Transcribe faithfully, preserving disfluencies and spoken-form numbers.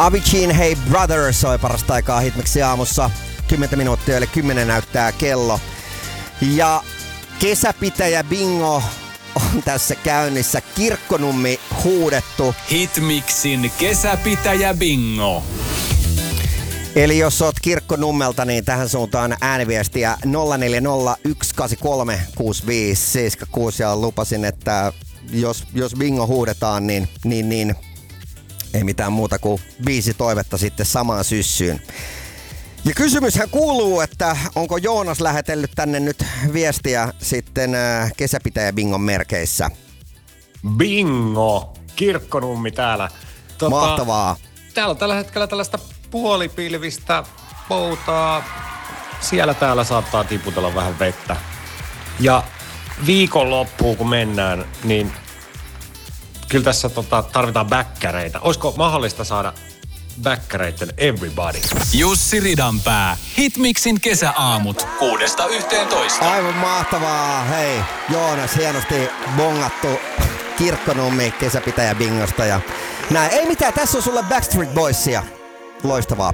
Avicii Hey Brother soi parasta aikaa Hitmixin aamussa. kymmenen minuuttia eli kymmenen näyttää kello. Ja kesäpitäjä bingo on tässä käynnissä. Kirkkonummi huudettu. Hitmixin kesäpitäjä bingo. Eli jos oot Kirkkonummelta, niin tähän suuntaan ääniviestiä nolla neljä nolla yksi kahdeksan kolme kuusi viisi seitsemän kuusi ja lupasin, että jos, jos bingo huudetaan, niin, niin, niin ei mitään muuta kuin viisi toivetta sitten samaan syssyyn. Ja kysymyshän kuuluu, että onko Joonas lähetellyt tänne nyt viestiä sitten äh, kesäpitäjä bingon merkeissä. Bingo! Kirkkonummi täällä. Tota, Mahtavaa. Täällä on tällä hetkellä tällaista puolipilvistä poutaa. Siellä täällä saattaa tiputella vähän vettä. Ja viikonloppuun kun mennään, niin kyllä tässä tota, tarvitaan bäkkäreitä. Olisiko mahdollista saada bäkkäreitten everybody? Jussi Ridanpää. Hitmixin kesäaamut. Kuudesta yhteentoista. Aivan mahtavaa. Hei, Joonas, hienosti bongattu Kirkkonummi kesäpitäjä bingosta. Ja näin. Ei mitään, tässä on sulle Backstreet Boysia. Loistavaa.